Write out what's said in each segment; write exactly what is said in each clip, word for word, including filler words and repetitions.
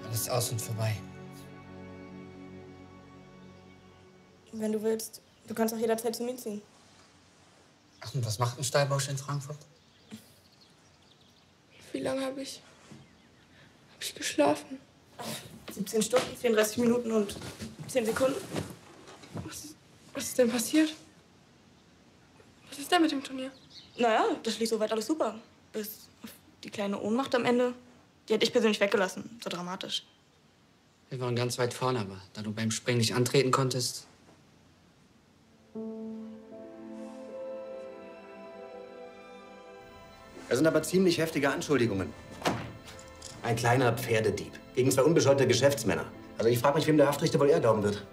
Alles aus und vorbei. Wenn du willst, du kannst auch jederzeit zu mir ziehen. Ach, und was macht ein Stahlbausch in Frankfurt? Wie lange habe ich, hab ich geschlafen? siebzehn Stunden, vierunddreißig Minuten und zehn Sekunden. Was, was ist denn passiert? Was ist denn mit dem Turnier? Naja, das lief soweit alles super. Bis auf die kleine Ohnmacht am Ende. Die hätte ich persönlich weggelassen. So dramatisch. Wir waren ganz weit vorne, aber da du beim Springen nicht antreten konntest. Das sind aber ziemlich heftige Anschuldigungen. Ein kleiner Pferdedieb gegen zwei unbescholtene Geschäftsmänner. Also ich frage mich, wem der Haftrichter wohl eher glauben wird.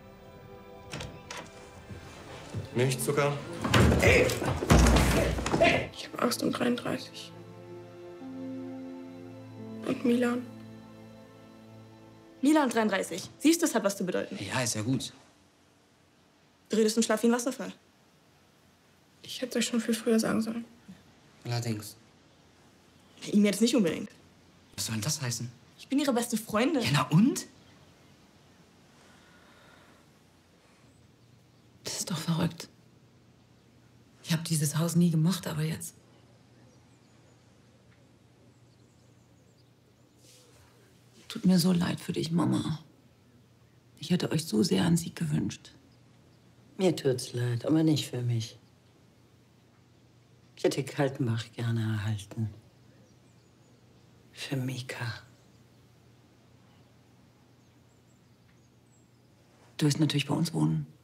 Milchzucker? Hey! Ich habe Angst um dreiunddreißig. Und Milan. Milan dreiunddreißig. Siehst du, es hat was zu bedeuten. Ja, ist ja gut. Du redest im Schlaf wie ein Wasserfall. Ich hätte es euch schon viel früher sagen sollen. Allerdings. Ihm jetzt nicht unbedingt. Was soll denn das heißen? Ich bin ihre beste Freundin. Ja, na und? Das ist doch verrückt. Ich habe dieses Haus nie gemocht, aber jetzt. Tut mir so leid für dich, Mama. Ich hätte euch so sehr einen Sieg gewünscht. Mir tut's leid, aber nicht für mich. Ich hätte Kaltenbach gerne erhalten. Für Mika. Du wirst natürlich bei uns wohnen.